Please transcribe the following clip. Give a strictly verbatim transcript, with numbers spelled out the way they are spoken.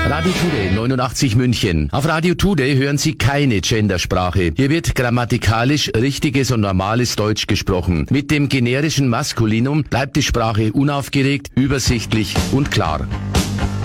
Radio Today neunundachtzig München. Auf Radio Today hören Sie keine Gendersprache. Hier wird grammatikalisch richtiges und normales Deutsch gesprochen. Mit dem generischen Maskulinum bleibt die Sprache unaufgeregt, übersichtlich und klar.